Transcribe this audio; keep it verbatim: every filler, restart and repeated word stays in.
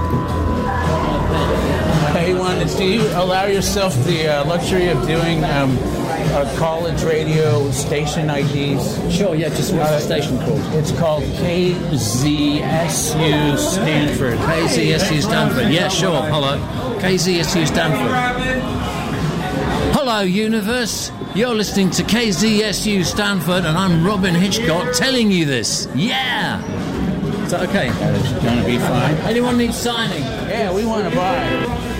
Hey, one, do you allow yourself the uh, luxury of doing um, uh, college radio station I Ds? Sure, yeah, just what's uh, the station called? It's called K Z S U Stanford. K Z S U Stanford, yeah, sure, hello. K Z S U Stanford. Hello, universe. You're listening to K Z S U Stanford, and I'm Robin Hitchcock telling you this. Yeah! Is that okay? That is going to be fine. Anyone need signing? Yeah, we want to buy.